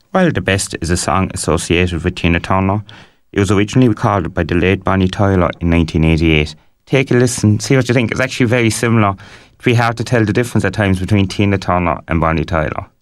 While the best is a song associated with Tina Turner, it was originally recorded by the late Bonnie Tyler in 1988. Take a listen, see what you think. It's actually very similar. It'd be hard to tell the difference at times between Tina Turner and Bonnie Tyler.